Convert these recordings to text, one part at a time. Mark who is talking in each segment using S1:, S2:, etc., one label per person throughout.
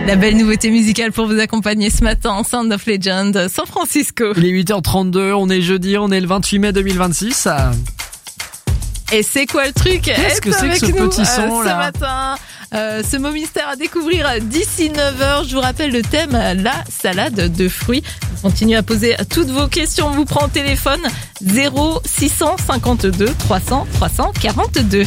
S1: La belle nouveauté musicale pour vous accompagner ce matin, Sound of Legend, San Francisco.
S2: Il est 8h32, on est jeudi, on est le 28 mai 2026.
S1: Et c'est quoi le truc?
S2: Qu'est-ce que c'est que ce petit son là
S1: ce matin, ce mot mystère à découvrir d'ici 9h. Je vous rappelle le thème, la salade de fruits. Continuez à poser toutes vos questions. On vous prend au téléphone 0652 300 342.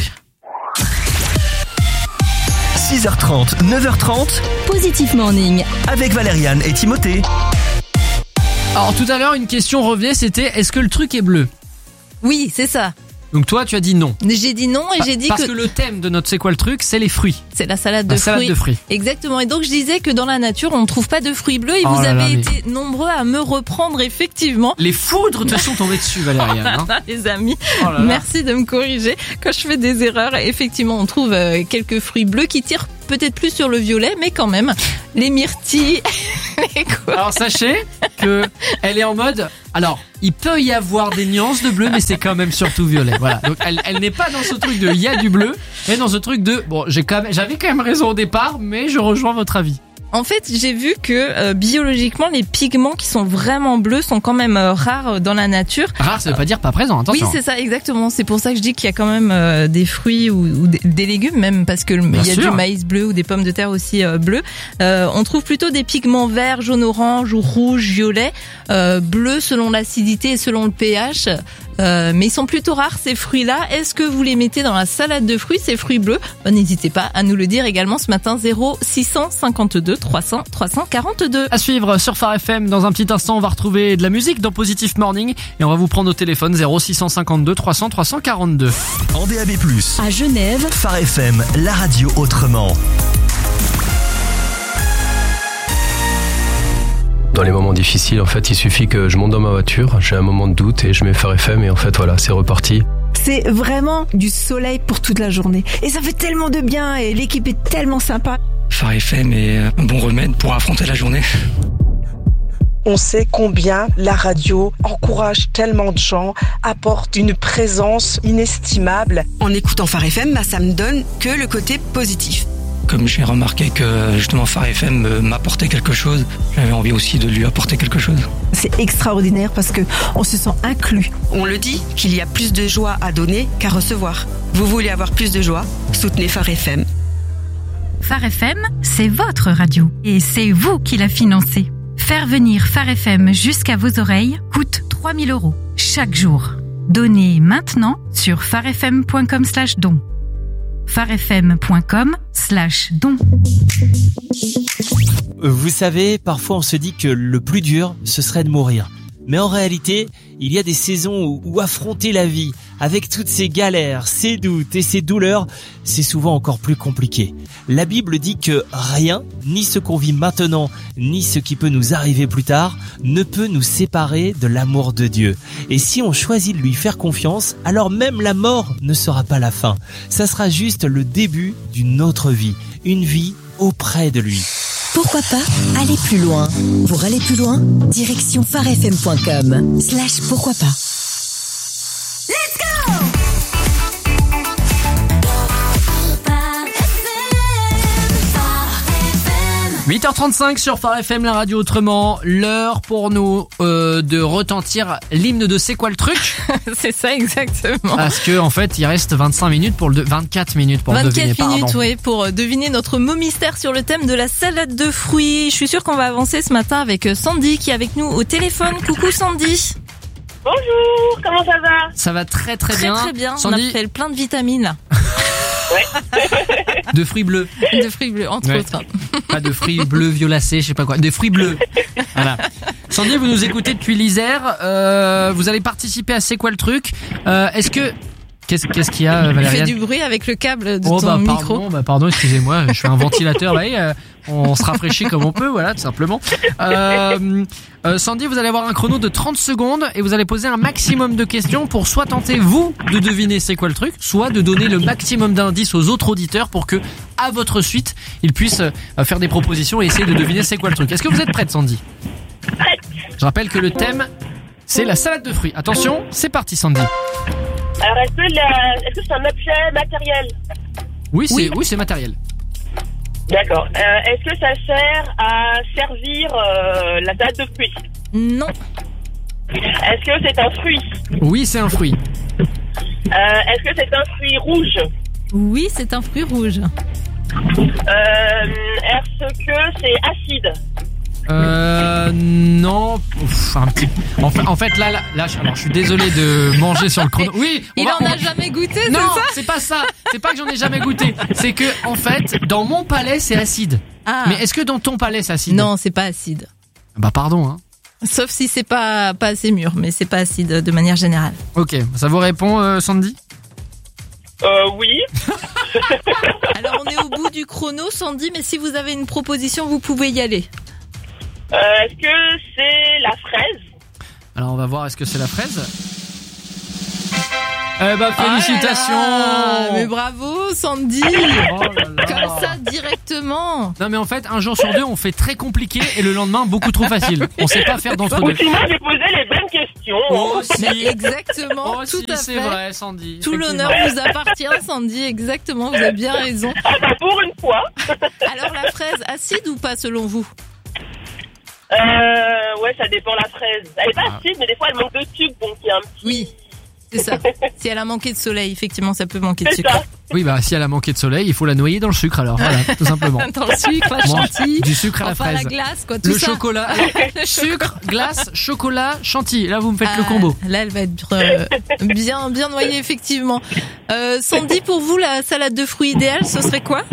S3: 6h30, 9h30,
S4: Positif Morning.
S3: avec Valériane et Timothée.
S2: Alors tout à l'heure, une question revenait, c'était est-ce que le truc est bleu?
S1: Oui, c'est ça.
S2: Donc toi, tu as dit non.
S1: J'ai dit non et j'ai dit
S2: Parce que le thème de notre C'est quoi le truc, c'est les fruits.
S1: c'est la salade de
S2: La
S1: fruits.
S2: salade de fruits.
S1: Exactement. Et donc je disais que dans la nature, on ne trouve pas de fruits bleus et
S2: Oh
S1: vous
S2: là là,
S1: avez
S2: mais-
S1: été nombreux à me reprendre effectivement.
S2: Les foudres te sont tombées dessus, Valériane. Hein.
S1: Les amis,
S2: Oh là là.
S1: merci de me corriger quand je fais des erreurs. Effectivement, on trouve quelques fruits bleus qui tirent peut-être plus sur le violet, mais quand même, les myrtilles, les quoi.
S2: Alors sachez que elle est en mode. Alors, il peut y avoir des nuances de bleu, mais c'est quand même surtout violet. Voilà. Donc elle n'est pas dans ce truc de il y a du bleu, mais dans ce truc de bon, j'avais quand même raison au départ, mais je rejoins votre avis.
S1: En fait, j'ai vu que biologiquement, les pigments qui sont vraiment bleus sont quand même rares dans la nature.
S2: Rare, ça veut pas dire pas présent. Attention.
S1: Oui, c'est ça, exactement. C'est pour ça que je dis qu'il y a quand même des fruits ou des légumes, même parce que il y a
S2: sûr.
S1: du maïs bleu ou des pommes de terre aussi bleues. On trouve plutôt des pigments verts, jaune, orange ou rouge, violet, bleu selon l'acidité et selon le pH. Mais ils sont plutôt rares ces fruits-là. Est-ce que vous les mettez dans la salade de fruits, ces fruits bleus? N'hésitez pas à nous le dire également ce matin. 0652 300 342.
S2: À suivre sur Phare FM. Dans un petit instant, on va retrouver de la musique dans Positive Morning et on va vous prendre au téléphone 0652 300 342.
S3: En DAB+,
S4: À Genève,
S3: Phare FM, la radio autrement.
S5: Dans les moments difficiles, en fait, il suffit que je monte dans ma voiture, j'ai un moment de doute et je mets Phare FM et en fait, voilà, c'est reparti.
S6: C'est vraiment du soleil pour toute la journée. Et ça fait tellement de bien et l'équipe est tellement sympa.
S7: Phare FM est un bon remède pour affronter la journée.
S8: On sait combien la radio encourage tellement de gens, apporte une présence inestimable.
S9: En écoutant Phare FM, ça me donne que le côté positif.
S7: Comme j'ai remarqué que justement Phare FM m'apportait quelque chose, j'avais envie aussi de lui apporter quelque chose.
S6: C'est extraordinaire parce que on se sent inclus.
S9: On le dit, qu'il y a plus de joie à donner qu'à recevoir. Vous voulez avoir plus de joie? Soutenez Phare FM.
S10: Phare FM, c'est votre radio et c'est vous qui la financez. Faire venir Phare FM jusqu'à vos oreilles coûte 3 000 € chaque jour. Donnez maintenant sur pharefm.com/don. pharefm.com/don.
S11: Vous savez, parfois on se dit que le plus dur, ce serait de mourir. Mais en réalité, il y a des saisons où affronter la vie, avec toutes ces galères, ces doutes et ces douleurs, c'est souvent encore plus compliqué. La Bible dit que rien, ni ce qu'on vit maintenant, ni ce qui peut nous arriver plus tard, ne peut nous séparer de l'amour de Dieu. Et si on choisit de lui faire confiance, alors même la mort ne sera pas la fin. Ça sera juste le début d'une autre vie, une vie auprès de lui.
S4: pourquoi pas aller plus loin. Pour aller plus loin, direction pharefm.com/pourquoi pas.
S2: 8h35 sur Phare FM, la radio autrement. L'heure pour nous de retentir l'hymne de C'est quoi le truc?
S1: C'est ça, exactement.
S2: Parce que en fait, il reste 24 minutes pour le deviner.
S1: 24 minutes, oui, pour deviner notre mot mystère sur le thème de la salade de fruits. Je suis sûre qu'on va avancer ce matin avec Sandy qui est avec nous au téléphone. Coucou Sandy.
S12: Bonjour, comment ça va?
S2: Ça va très bien.
S1: Très bien.
S2: Sandy,
S1: on a fait plein de vitamines là.
S12: Ouais.
S2: de fruits bleus.
S1: De fruits bleus, entre autres.
S2: Pas de fruits bleus violacés, je sais pas quoi. Des fruits bleus. Voilà. Sandy, vous nous écoutez depuis l'Isère. Vous allez participer à C'est quoi le truc? Est-ce que... Qu'est-ce qu'il y a, Valériane?
S1: Il fait du bruit avec le câble de ton micro.
S2: Pardon, excusez-moi, je suis un ventilateur. On se rafraîchit comme on peut, voilà, tout simplement. Sandy, vous allez avoir un chrono de 30 secondes et vous allez poser un maximum de questions pour soit tenter, vous, de deviner c'est quoi le truc, soit de donner le maximum d'indices aux autres auditeurs pour que, à votre suite, ils puissent faire des propositions et essayer de deviner c'est quoi le truc. Est-ce que vous êtes prête, Sandy?
S12: Prête.
S2: Je rappelle que le thème, c'est la salade de fruits. Attention, c'est parti, Sandy.
S12: Alors, est-ce que c'est un objet matériel?
S2: Oui, c'est matériel.
S12: D'accord. Est-ce que ça sert à servir la salade de fruits?
S1: Non.
S12: Est-ce que c'est un fruit?
S2: Oui, c'est un fruit.
S12: Est-ce que c'est un fruit rouge?
S1: Oui, c'est un fruit rouge.
S12: Est-ce que c'est acide?
S2: Non. Ouf, un petit... En fait, là, alors, je suis désolé de manger sur le chrono. Oui,
S1: Il en a jamais goûté,
S2: non,
S1: c'est ça?
S2: c'est pas ça. C'est pas que j'en ai jamais goûté. C'est que, en fait, dans mon palais, c'est acide.
S1: Ah.
S2: Mais est-ce que dans ton palais, c'est acide?
S1: Non, c'est pas acide.
S2: Bah, pardon, hein.
S1: Sauf si c'est pas assez mûr, mais c'est pas acide de manière générale.
S2: Ok, ça vous répond, Sandy?
S12: Oui.
S1: Alors on est au bout du chrono, Sandy, mais si vous avez une proposition, vous pouvez y aller.
S12: Est-ce que c'est la fraise?
S2: Alors on va voir, est-ce que c'est la fraise? Eh ben félicitations!
S1: Ah, mais bravo, Sandy!
S2: Oh là là.
S1: Comme ça, directement.
S2: Non mais en fait, un jour sur deux, on fait très compliqué et le lendemain, beaucoup trop facile. On sait pas faire d'entre
S12: Ou
S2: deux.
S12: sinon, j'ai posé les bonnes questions.
S1: Mais exactement,
S2: Oh,
S1: tout
S2: si,
S1: à
S2: c'est
S1: fait.
S2: vrai, Sandy.
S1: Tout l'honneur vous appartient, Sandy, exactement, vous avez bien raison.
S12: Ah bah pour une fois.
S1: Alors la fraise, acide ou pas selon vous?
S12: Ouais, ça dépend la fraise. Elle est pas acide, mais des fois elle manque de sucre, donc il y a un petit...
S1: Oui, c'est ça. Si elle a manqué de soleil, effectivement, ça peut manquer de
S12: C'est
S1: sucre.
S12: ça.
S2: Oui, bah si elle a manqué de soleil, il faut la noyer dans le sucre alors, voilà, tout simplement.
S1: Dans le sucre, la
S2: Bon,
S1: chantilly.
S2: du sucre à la
S1: Enfin,
S2: fraise.
S1: la glace, quoi, tout
S2: Le
S1: ça.
S2: chocolat, alors, sucre, glace, chocolat, chantilly. Là, vous me faites le
S1: Ah,
S2: combo.
S1: Là, elle va être bien noyée, effectivement. Sandy, pour vous, la salade de fruits idéale, ce serait quoi?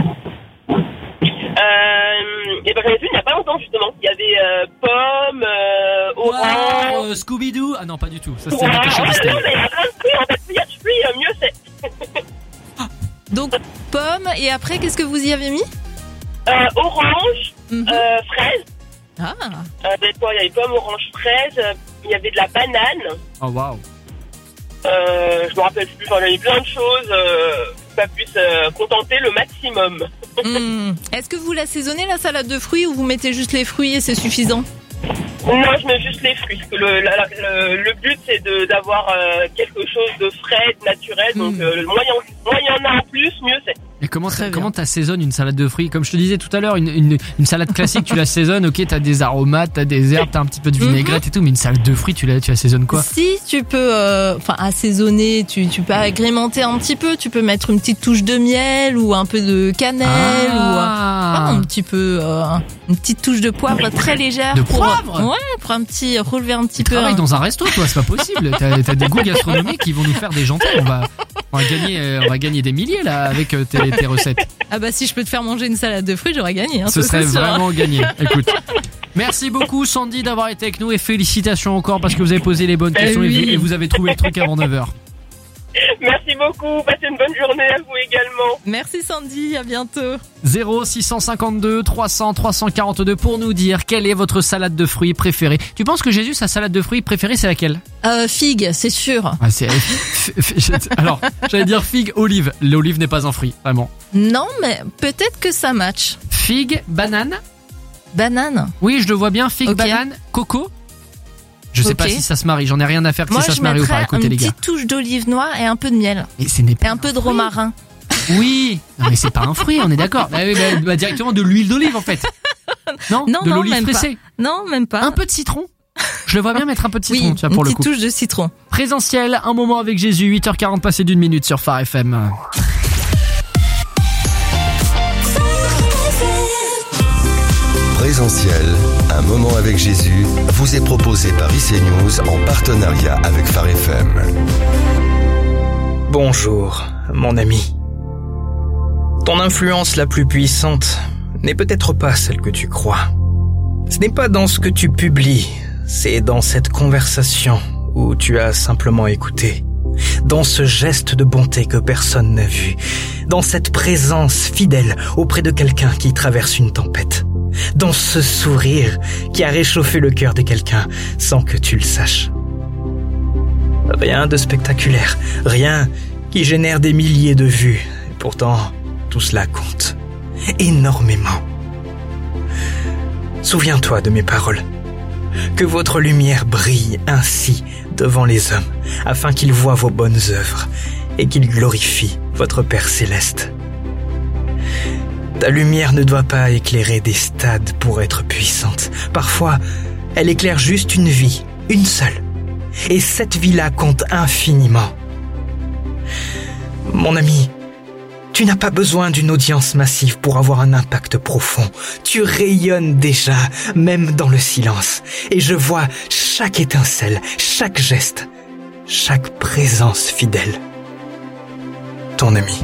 S12: Et ben j'en ai vu il n'y a pas longtemps justement. Il y avait pommes, oranges.
S2: Scooby-Doo. Ah non, pas du tout. Ça,
S12: Ouais,
S2: c'est raté chez
S12: en fait,
S2: Disney.
S12: non, mais il y a plein de fruits. En fait, plus il y a de fruits, mieux c'est.
S1: Donc, pommes, et après, qu'est-ce que vous y avez mis?
S12: Orange, fraise.
S1: Ah.
S12: Des fois, il y avait pommes, orange, fraise. Il y avait de la banane.
S2: Oh waouh.
S12: Je me rappelle plus. Enfin, il y avait plein de choses pour que ça puisse contenter le maximum.
S1: Est-ce que vous l'assaisonnez la salade de fruits ou vous mettez juste les fruits et c'est suffisant?
S12: Non, je mets juste les fruits. Parce que le but, c'est d'avoir quelque chose de frais, de naturel. Donc, moins il y en a en plus, mieux c'est.
S2: Et comment t'assaisonnes une salade de fruits? Comme je te disais tout à l'heure, une salade classique, tu l'assaisonnes, ok, t'as des aromates, t'as des herbes, t'as un petit peu de vinaigrette et tout, mais une salade de fruits, tu assaisonnes quoi?
S1: Si tu peux, assaisonner, tu peux agrémenter un petit peu, tu peux mettre une petite touche de miel ou un peu de cannelle ou un petit peu, une petite touche de poivre très légère.
S2: De poivre?
S1: Ouais, pour relever un petit
S2: Tu
S1: peu.
S2: travailles dans un resto, toi, c'est pas possible. T'as des goûts gastronomiques qui vont nous faire des gentils. On va gagner des milliers là avec tes recettes.
S1: Ah bah si je peux te faire manger une salade de fruits, j'aurais gagné.
S2: Ce serait
S1: c'est sûr.
S2: vraiment gagné. Écoute. Merci beaucoup Sandy d'avoir été avec nous et félicitations encore parce que vous avez posé les bonnes questions et vous avez trouvé le truc avant 9h.
S12: Merci beaucoup. Passez une bonne journée à vous également.
S1: Merci Sandy, à bientôt.
S2: 0652 300 342 pour nous dire quelle est votre salade de fruits préférée. Tu penses que Jésus, sa salade de fruits préférée, c'est laquelle?
S1: Figue, c'est sûr.
S2: Ah, alors, j'allais dire figue, olive. L'olive n'est pas un fruit, vraiment.
S1: Non, mais peut-être que ça match.
S2: Figue, banane.
S1: Banane.
S2: Oui, je le vois bien. Figue,
S1: Ok.
S2: banane, coco. Je sais pas si ça se marie, j'en ai rien à faire que
S1: Moi,
S2: si ça
S1: je
S2: se marie ou pas.
S1: mettrais
S2: Écoutez les
S1: une
S2: gars.
S1: petite touche d'olive noire et un peu de miel.
S2: Et ce n'est pas
S1: Et un peu de romarin.
S2: Oui, non, mais c'est pas un fruit, on est d'accord. Bah, oui, bah, directement de l'huile d'olive en fait. Non, de l'olive
S1: même
S2: pressée.
S1: pas. Non, même pas.
S2: Un peu de citron. Je le vois bien mettre un peu de citron,
S1: Oui,
S2: tu vois, pour
S1: une
S2: le coup.
S1: petite touche de citron.
S2: Présentiel, un moment avec Jésus, 8h40 passé d'une minute sur Phare FM.
S13: Présentiel, un moment avec Jésus, vous est proposé par IC News en partenariat avec Phare FM.
S14: Bonjour, mon ami. Ton influence la plus puissante n'est peut-être pas celle que tu crois. Ce n'est pas dans ce que tu publies, c'est dans cette conversation où tu as simplement écouté. Dans ce geste de bonté que personne n'a vu. Dans cette présence fidèle auprès de quelqu'un qui traverse une tempête. Dans ce sourire qui a réchauffé le cœur de quelqu'un sans que tu le saches. Rien de spectaculaire, rien qui génère des milliers de vues. Et pourtant, tout cela compte énormément. Souviens-toi de mes paroles. Que votre lumière brille ainsi devant les hommes, afin qu'ils voient vos bonnes œuvres et qu'ils glorifient votre Père céleste. Ta lumière ne doit pas éclairer des stades pour être puissante. Parfois, elle éclaire juste une vie, une seule. Et cette vie-là compte infiniment. Mon ami, tu n'as pas besoin d'une audience massive pour avoir un impact profond. Tu rayonnes déjà, même dans le silence. Et je vois chaque étincelle, chaque geste, chaque présence fidèle. Ton ami.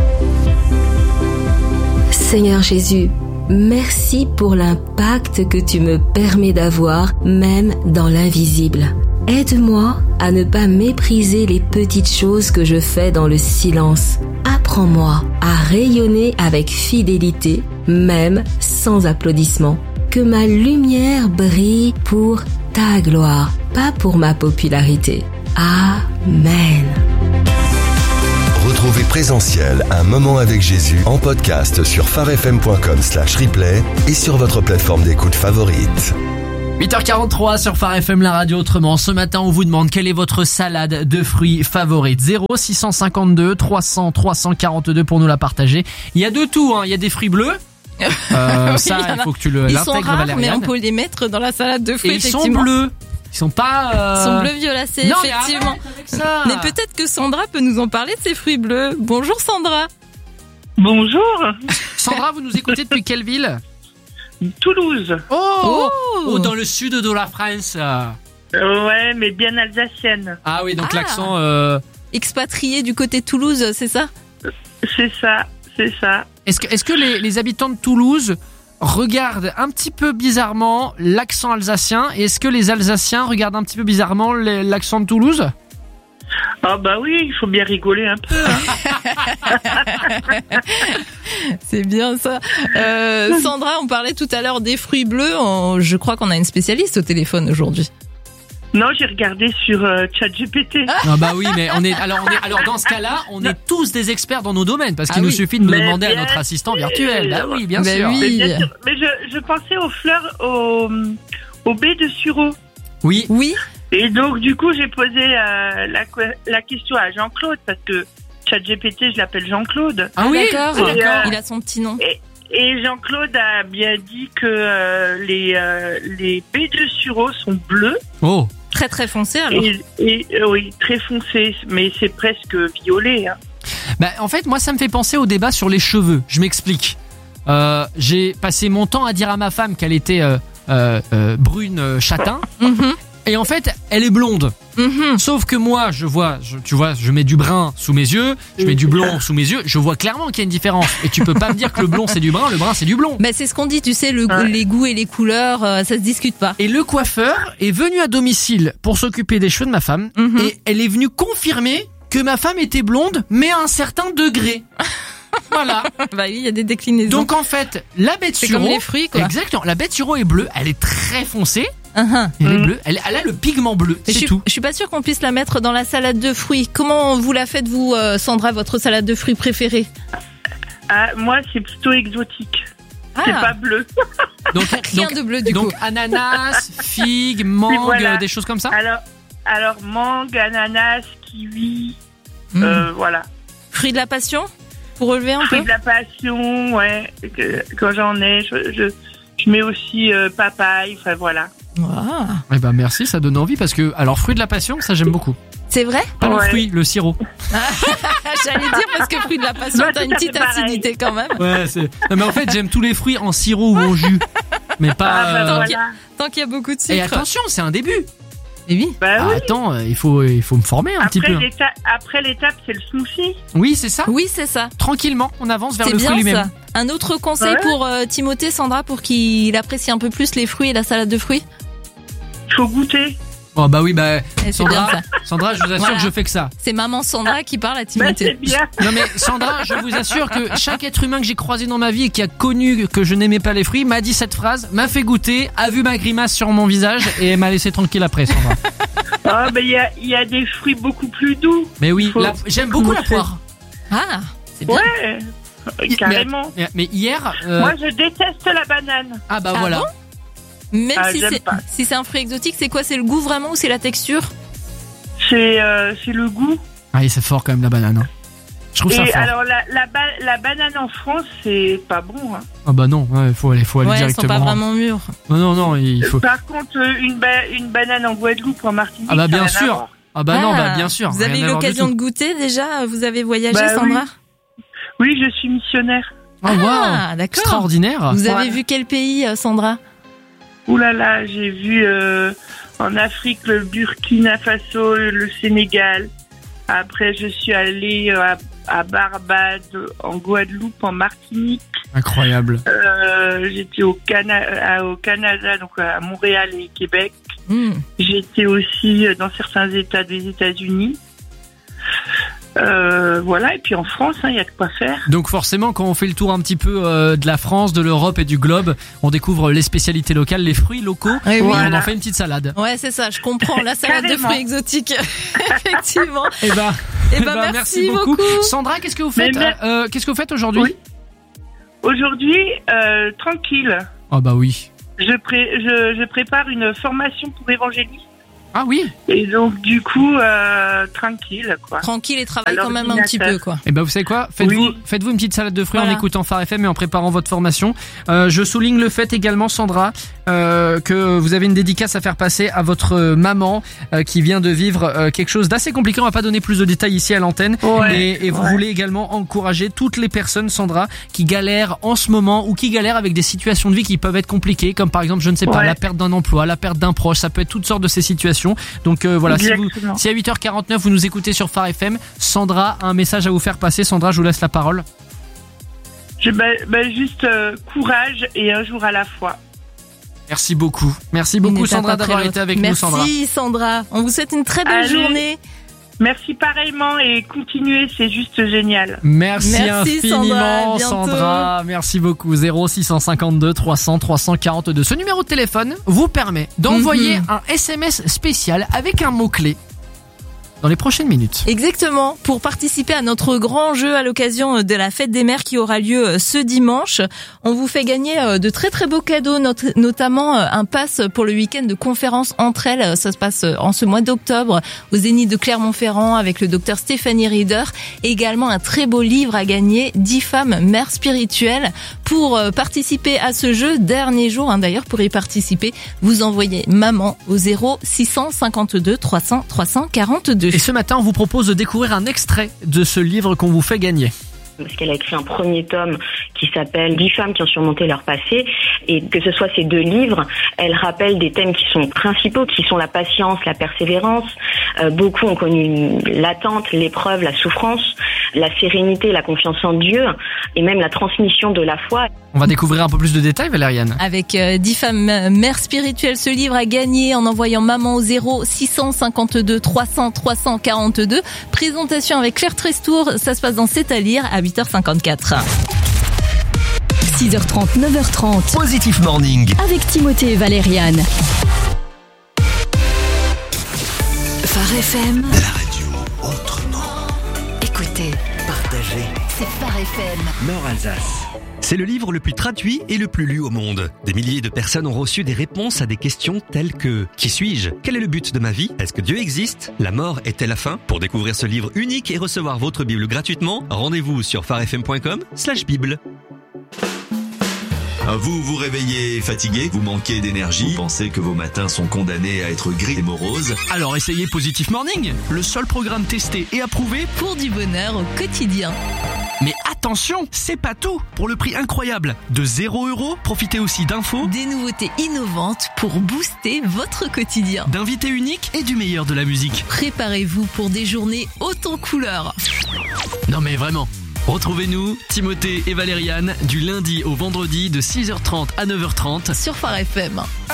S15: Seigneur Jésus, merci pour l'impact que tu me permets d'avoir, même dans l'invisible. Aide-moi à ne pas mépriser les petites choses que je fais dans le silence. Apprends-moi à rayonner avec fidélité, même sans applaudissements. Que ma lumière brille pour ta gloire, pas pour ma popularité. Amen.
S13: Retrouvez Présentiel, un moment avec Jésus en podcast sur farfm.com/replay et sur votre plateforme d'écoute favorite.
S2: 8h43 sur Phare FM, la radio autrement. Ce matin, on vous demande quelle est votre salade de fruits favorite. 0652 300 342 pour nous la partager. Il y a de tout, hein. Il y a des fruits bleus.
S1: Oui,
S2: ça, il faut que tu
S1: Ils sont
S2: l'intègres,
S1: rares,
S2: Valériane.
S1: mais on peut les mettre dans la salade de fruits,
S2: Et ils sont
S1: effectivement.
S2: bleus. Ils sont pas...
S1: Ils sont bleu violacés,
S2: Non, mais
S1: effectivement.
S2: arrête avec ça.
S1: Mais peut-être que Sandra peut nous en parler de ces fruits bleus. Bonjour Sandra.
S16: Bonjour.
S2: Sandra, vous nous écoutez depuis quelle ville?
S16: Toulouse.
S2: Oh, dans le sud de la France.
S16: Ouais, mais bien alsacienne.
S2: Ah oui, donc l'accent...
S1: Expatrié du côté de Toulouse, c'est ça?
S16: C'est ça, c'est ça.
S2: Est-ce que les habitants de Toulouse regardent un petit peu bizarrement l'accent alsacien, et est-ce que les Alsaciens regardent un petit peu bizarrement l'accent de Toulouse?
S16: Ah bah oui, il faut bien rigoler un peu.
S1: C'est bien ça. Sandra, on parlait tout à l'heure des fruits bleus. Je crois qu'on a une spécialiste au téléphone aujourd'hui.
S16: Non, j'ai regardé sur ChatGPT.
S2: Ah bah oui, mais alors dans ce cas-là, on est tous des experts dans nos domaines, parce qu'il nous suffit de nous demander à notre assistant virtuel. Bah oui, bien sûr.
S1: Oui.
S16: Mais je pensais aux fleurs, aux baies de sureau.
S2: Oui.
S1: Oui.
S16: Et donc, du coup, j'ai posé la question à Jean-Claude, parce que ChatGPT, je l'appelle Jean-Claude.
S1: Ah oui, d'accord. Il a son petit nom.
S16: Et Jean-Claude a bien dit que les baies de sureau sont bleues.
S2: Oh.
S1: Très très foncé alors.
S16: Oui, très foncé, mais c'est presque violet. Hein.
S2: Bah, en fait, moi, ça me fait penser au débat sur les cheveux. Je m'explique. J'ai passé mon temps à dire à ma femme qu'elle était brune châtain. Et en fait, elle est blonde. Sauf que moi, tu vois, je mets du brun sous mes yeux, je mets du blond sous mes yeux, je vois clairement qu'il y a une différence. Et tu peux pas me dire que le blond c'est du brun c'est du blond.
S1: Bah, c'est ce qu'on dit, tu sais, les goûts et les couleurs, ça se discute pas.
S2: Et le coiffeur est venu à domicile pour s'occuper des cheveux de ma femme, et elle est venue confirmer que ma femme était blonde, mais à un certain degré. Voilà.
S1: Bah oui, il y a des déclinaisons.
S2: Donc en fait, la baie de sureau,
S1: c'est comme les fruits, quoi.
S2: Exactement. La baie de sureau est bleue, elle est très foncée. Elle est bleue, elle a le pigment bleu, c'est tout.
S1: Je suis pas sûre qu'on puisse la mettre dans la salade de fruits. Comment vous la faites, vous, Sandra, votre salade de fruits préférée?
S16: Moi, c'est plutôt exotique. C'est pas bleu.
S1: Donc rien de bleu du coup.
S2: Donc ananas, figue, mangue,
S16: voilà.
S2: Des choses comme ça.
S16: Alors mangue, ananas, kiwi, voilà.
S1: Fruits de la passion, pour relever un peu.
S16: Fruits de la passion, ouais. Quand j'en ai, je mets aussi papaye, enfin voilà.
S1: Wow.
S2: Eh ben merci, ça donne envie parce que alors fruit de la passion, ça j'aime beaucoup.
S1: C'est vrai?
S2: Pas le fruit, le sirop.
S1: J'allais dire parce que fruit de la passion, t'as une petite acidité quand même.
S2: Ouais, non mais en fait j'aime tous les fruits en sirop ou en jus, mais pas.
S1: Tant qu'il y a beaucoup de sucre.
S2: Et attention, c'est un début.
S1: Et oui.
S16: Bah oui.
S2: Attends, il faut me former un petit peu.
S16: Après l'étape, c'est le smoothie.
S2: Oui, c'est ça.
S1: Oui, c'est ça.
S2: Tranquillement, on avance vers le
S1: bien
S2: fruit lui-même.
S1: Ça. Un autre conseil pour Timothée, Sandra, pour qu'il apprécie un peu plus les fruits et la salade de fruits?
S16: Il faut goûter.
S2: Oh bah oui,
S1: Sandra,
S2: je vous assure que je fais que ça.
S1: C'est maman Sandra qui parle à Timothée.
S16: C'est bien.
S2: Non mais Sandra, je vous assure que chaque être humain que j'ai croisé dans ma vie et qui a connu que je n'aimais pas les fruits m'a dit cette phrase, m'a fait goûter, a vu ma grimace sur mon visage et m'a laissé tranquille après, Sandra.
S16: Ah il y a des fruits beaucoup plus doux.
S2: Mais oui, j'aime beaucoup la poire.
S1: Ah, c'est bien.
S16: Ouais, carrément.
S2: Mais hier...
S16: Moi je déteste la banane.
S2: Ah bah voilà.
S1: Bon, même
S16: pas.
S1: si c'est un fruit exotique, c'est quoi? C'est le goût vraiment ou c'est la texture?
S16: C'est le goût.
S2: Ah, c'est fort quand même la banane. Hein. Je trouve ça fort.
S16: Alors la banane en France, c'est pas bon. Hein.
S2: Ah bah non, il faut aller directement.
S1: Elles sont pas vraiment mûres.
S2: Non, il faut.
S16: Par contre, une banane en Guadeloupe ou en Martinique.
S2: Ah bah bien sûr. Ah bah non, bien sûr.
S1: Vous avez eu l'occasion de goûter déjà? Vous avez voyagé, Sandra?
S16: Oui, je suis missionnaire.
S2: Oh wow, d'accord. Extraordinaire.
S1: Vous avez vu quel pays, Sandra?
S16: Ouh là là, j'ai vu en Afrique le Burkina Faso, le Sénégal. Après, je suis allée à Barbade, en Guadeloupe, en Martinique.
S2: Incroyable.
S16: J'étais au Canada, donc à Montréal et Québec. J'étais aussi dans certains États des États-Unis. Voilà, et puis en France, il y a de quoi faire.
S2: Donc forcément, quand on fait le tour un petit peu de la France, de l'Europe et du globe, on découvre les spécialités locales, les fruits locaux, et on en fait une petite salade.
S1: Ouais, c'est ça, je comprends, la salade de fruits exotiques. Effectivement.
S2: Eh ben, merci beaucoup. Sandra, qu'est-ce que vous faites qu'est-ce que vous faites aujourd'hui?
S16: Oui. Aujourd'hui, tranquille.
S2: Ah bah oui.
S16: Je prépare une formation pour évangéliste.
S2: Ah oui.
S16: Et donc du coup tranquille quoi.
S1: Tranquille et travaille quand même un petit peu quoi.
S2: Et ben vous savez quoi, faites-vous une petite salade de fruits en écoutant Phare FM et en préparant votre formation. Je souligne le fait également, Sandra, que vous avez une dédicace à faire passer à votre maman qui vient de vivre quelque chose d'assez compliqué. On va pas donner plus de détails ici à l'antenne. Et vous voulez également encourager toutes les personnes, Sandra, qui galèrent en ce moment ou qui galèrent avec des situations de vie qui peuvent être compliquées, comme par exemple, je ne sais pas, la perte d'un emploi, la perte d'un proche. Ça peut être toutes sortes de ces situations. Donc voilà, si à 8h49 vous nous écoutez sur Phare FM, Sandra a un message à vous faire passer. Sandra, je vous laisse la parole.
S16: Juste courage et un jour à la fois.
S2: Merci beaucoup Sandra d'avoir été avec nous, Sandra.
S1: Merci Sandra, on vous souhaite une très belle journée.
S16: Merci pareillement et continuez, c'est juste génial.
S2: Merci infiniment Sandra, merci beaucoup. 0652 300 342. Ce numéro de téléphone vous permet d'envoyer un SMS spécial avec un mot-clé dans les prochaines minutes.
S1: Exactement, pour participer à notre grand jeu à l'occasion de la fête des mères qui aura lieu ce dimanche. On vous fait gagner de très très beaux cadeaux, notamment un pass pour le week-end de conférence Entre elles. Ça se passe en ce mois d'octobre au Zénith de Clermont-Ferrand avec le docteur Stéphanie Rieder. Également un très beau livre à gagner, 10 femmes mères spirituelles. Pour participer à ce jeu, dernier jour d'ailleurs pour y participer, vous envoyez maman au 0652 300 342.
S2: Et ce matin, on vous propose de découvrir un extrait de ce livre qu'on vous fait gagner.
S17: Parce qu'elle a écrit un premier tome qui s'appelle 10 femmes qui ont surmonté leur passé, et que ce soit ces 2 livres, elle rappelle des thèmes qui sont principaux, qui sont la patience, la persévérance. Beaucoup ont connu l'attente, l'épreuve, la souffrance, la sérénité, la confiance en Dieu, et même la transmission de la foi.
S2: On va découvrir un peu plus de détails, Valériane.
S1: Avec 10 femmes mères spirituelles, ce livre à gagner en envoyant maman au 0652 300 342. Présentation avec Claire Trestour, ça se passe dans C'est à lire à 8h54.
S4: 6h30, 9h30.
S3: Positive Morning.
S4: Avec Timothée et Valériane. Phare FM.
S3: La radio autrement.
S4: Écoutez,
S3: partagez.
S4: C'est Phare FM.
S3: Nord Alsace. C'est le livre le plus traduit et le plus lu au monde. Des milliers de personnes ont reçu des réponses à des questions telles que « Qui suis-je ? Quel est le but de ma vie ? Est-ce que Dieu existe ? La mort est-elle la fin ?» Pour découvrir ce livre unique et recevoir votre Bible gratuitement, rendez-vous sur pharefm.com/bible.
S18: Vous vous réveillez fatigué, vous manquez d'énergie, vous pensez que vos matins sont condamnés à être gris et moroses.
S2: Alors essayez Positive Morning, le seul programme testé et approuvé
S1: pour du bonheur au quotidien.
S2: Mais attention, c'est pas tout. Pour le prix incroyable de 0€, profitez aussi d'infos,
S1: des nouveautés innovantes pour booster votre quotidien,
S2: d'invités uniques et du meilleur de la musique.
S1: Préparez-vous pour des journées hautes en couleurs.
S2: Non mais vraiment. Retrouvez-nous, Timothée et Valériane, du lundi au vendredi de 6h30 à 9h30
S1: sur Phare FM.